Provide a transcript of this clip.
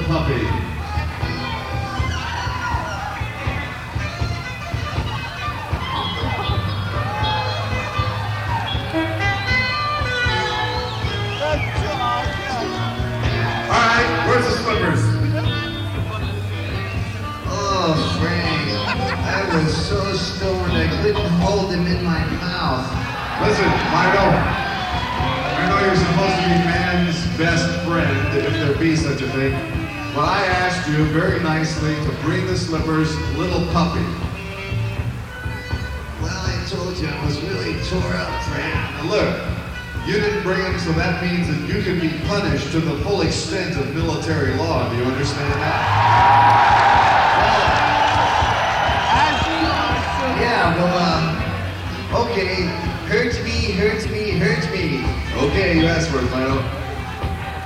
puppy. Alright, where's the slippers? Oh, Frank, I was so stoned I couldn't hold them in my mouth. Listen, Milo, I know you're supposed to be man's best friend, if there be such a thing, but I asked you very nicely to bring the slippers, little puppy. Well, I told you I was really tore up, Frank. Now look, you didn't bring them, so that means that you can be punished to the full extent of military law. Do you understand that? Yeah, well, okay. Hurt me, hurt me, hurt me. Okay, you asked for it, Milo.